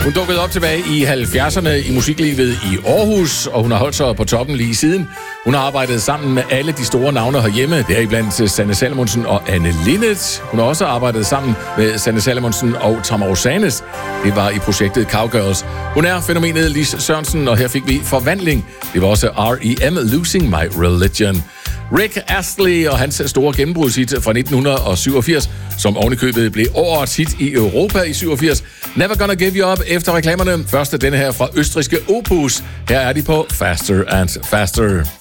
Hun dukkede op tilbage i 70'erne i musiklivet i Aarhus, og hun har holdt sig på toppen lige siden. Hun har arbejdet sammen med alle de store navne herhjemme, deriblandt Sanne Salomonsen og Anne Linnet. Hun har også arbejdet sammen med Sanne Salomonsen og Tamara Rosanes. Det var i projektet Cowgirls. Hun er fænomenet Lis Sørensen, og her fik vi Forvandling. Det var også R.E.M. Losing My Religion. Rick Astley og hans store gennembrudshit fra 1987, som ovenikøbet blev årets hit i Europa i 87. Never Gonna Give You Up efter reklamerne. Første denne her fra østrigske Opus. Her er de på Faster and Faster.